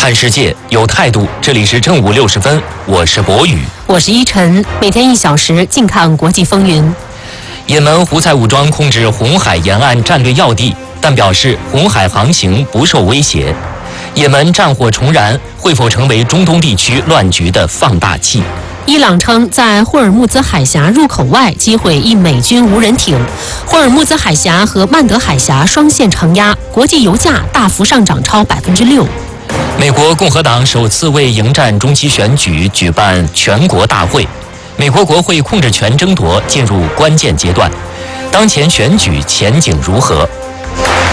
看世界有态度，这里是正午60分，我是博宇， 我是依晨，每天1小时，静看国际风云。 也门胡塞武装控制红海沿岸战略要地，但表示红海航行不受威胁。也门战火重燃，会否成为中东地区乱局的放大器？ 伊朗称在霍尔木兹海峡入口外击毁一美军无人艇，霍尔木兹海峡和曼德海峡双线承压，国际油价大幅上涨超6%。 美国共和党首次为迎战中期选举举办全国大会，美国国会控制权争夺进入关键阶段，当前选举前景如何？